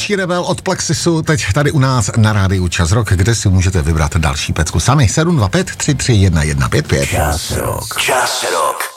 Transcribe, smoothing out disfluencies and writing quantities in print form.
další rebel od Plexisu, teď tady u nás na rádiu Čas Rock, kde si můžete vybrat další pecku sami. 725 331 155. Čas Rock. Čas Rock.